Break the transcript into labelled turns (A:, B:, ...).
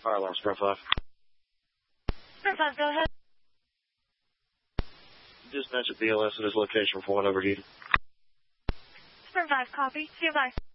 A: Fire alarm, Sprint 5.
B: Sprint 5, go ahead.
A: Dispatch at BLS at his location for one overheated.
B: Sprint 5, copy. Stand by.